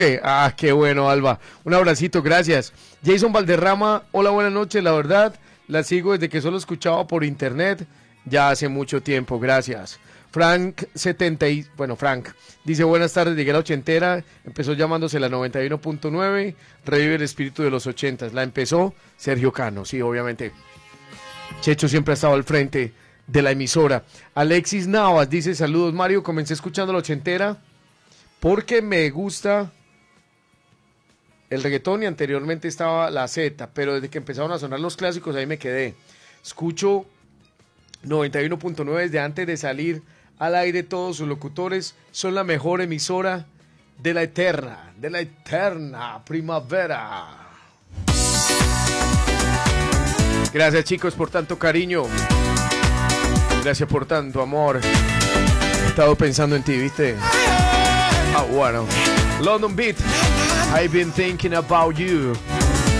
Qué bueno, Alba. Un abracito, gracias. Jason Valderrama, hola, buenas noches. La verdad, la sigo desde que solo escuchaba por internet, ya hace mucho tiempo, gracias. Frank Frank dice, buenas tardes, llegué a la ochentera, empezó llamándose la 91.9, revive el espíritu de los 80. La empezó Sergio Cano, sí, obviamente. Checho siempre ha estado al frente de la emisora. Alexis Navas dice, saludos Mario, comencé escuchando la ochentera porque me gusta el reggaetón y anteriormente estaba la Z, pero desde que empezaron a sonar los clásicos ahí me quedé. Escucho 91.9 desde antes de salir al aire, todos sus locutores son la mejor emisora de la eterna primavera. Gracias chicos por tanto cariño, gracias por tanto amor, he estado pensando en ti, ¿viste? Bueno, London Beat, I've been thinking about you.